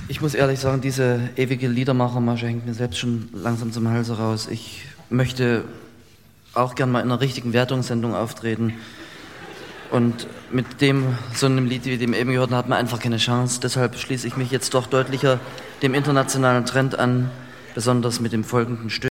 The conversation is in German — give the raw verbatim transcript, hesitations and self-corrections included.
Ich muss ehrlich sagen, diese ewige Liedermachermasche hängt mir selbst schon langsam zum Halse raus. Ich möchte auch gern mal in einer richtigen Wertungssendung auftreten. Und mit dem, so einem Lied wie dem eben gehörten, hat man einfach keine Chance. Deshalb schließe ich mich jetzt doch deutlicher dem internationalen Trend an, besonders mit dem folgenden Stück.